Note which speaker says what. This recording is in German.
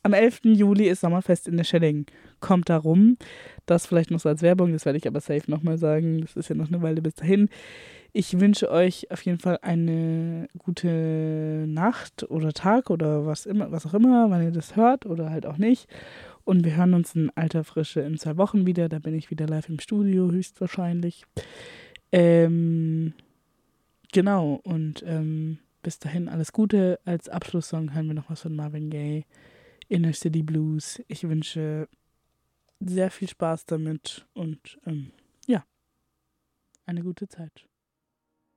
Speaker 1: am 11. Juli ist Sommerfest in der Schelling. Kommt da rum. Das vielleicht noch so als Werbung, das werde ich aber safe nochmal sagen. Das ist ja noch eine Weile bis dahin. Ich wünsche euch auf jeden Fall eine gute Nacht oder Tag oder was auch immer, wann ihr das hört oder halt auch nicht. Und wir hören uns in alter Frische in 2 Wochen wieder. Da bin ich wieder live im Studio, höchstwahrscheinlich. Genau, und bis dahin alles Gute. Als Abschlusssong hören wir noch was von Marvin Gaye, Inner City Blues. Ich wünsche sehr viel Spaß damit und ja, eine gute Zeit.